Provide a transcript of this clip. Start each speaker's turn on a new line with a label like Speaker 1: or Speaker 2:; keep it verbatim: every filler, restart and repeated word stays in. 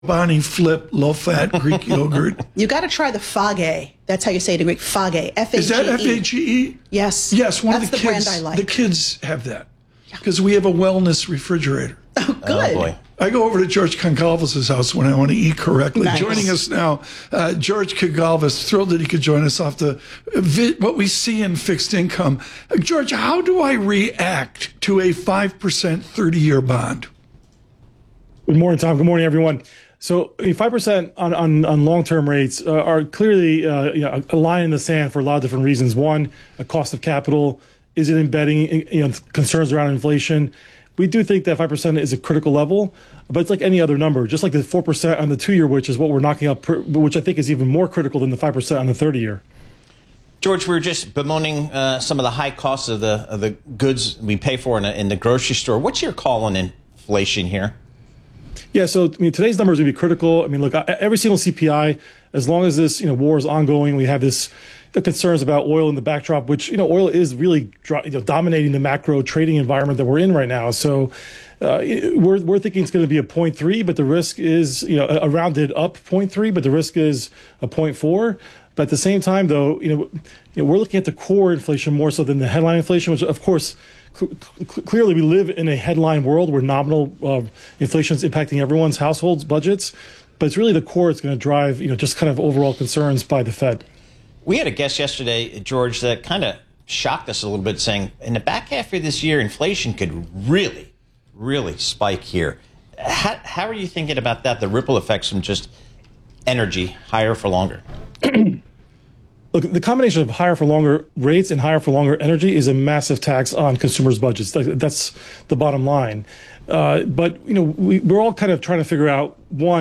Speaker 1: Bonnie flip, low-fat Greek yogurt.
Speaker 2: You got to try the Fage. That's how you say it in Greek. Fage. F A G E.
Speaker 1: Is that F A G E?
Speaker 2: Yes.
Speaker 1: Yes, one
Speaker 2: That's
Speaker 1: of the,
Speaker 2: the
Speaker 1: kids.
Speaker 2: brand I like.
Speaker 1: The kids have that because we have a wellness refrigerator.
Speaker 2: Oh, good.
Speaker 3: Oh, boy.
Speaker 1: I go over to George Congalvis' house when I want to eat correctly.
Speaker 2: Nice.
Speaker 1: Joining us now, uh, George Congalvis, thrilled that he could join us off the vi- what we see in fixed income. Uh, George, how do I react to a five percent thirty-year bond?
Speaker 4: Good morning, Tom. Good morning, everyone. So five percent on, on, on long-term rates uh, are clearly uh, you know, a line in the sand for a lot of different reasons. One, a cost of capital. Is it embedding you know, concerns around inflation? We do think that five percent is a critical level, but it's like any other number, just like the four percent on the two-year, which is what we're knocking up, per, which I think is even more critical than the five percent on the thirty-year.
Speaker 3: George, we were just bemoaning uh, some of the high costs of the of the goods we pay for in, a, in the grocery store. What's your call on inflation here?
Speaker 4: Yeah, so I mean, today's numbers would be critical. I mean, look, every single C P I, as long as this you know war is ongoing, we have this the concerns about oil in the backdrop, which you know oil is really you know, dominating the macro trading environment that we're in right now. So uh, we're we're thinking it's going to be a zero point three, but the risk is you know a rounded up zero point three, but the risk is a zero point four. But at the same time, though, you know, you know we're looking at the core inflation more so than the headline inflation, which of course. Clearly, we live in a headline world where nominal uh, inflation is impacting everyone's households' budgets, but it's really the core that's going to drive, you know, just kind of overall concerns by the Fed.
Speaker 3: We had a guest yesterday, George, that kind of shocked us a little bit, saying in the back half of this year, inflation could really, really spike here. How, how are you thinking about that, the ripple effects from just energy higher for longer?
Speaker 4: Look, the combination of higher for longer rates and higher for longer energy is a massive tax on consumers' budgets. That's the bottom line. Uh, but, you know, we, we're all kind of trying to figure out, one,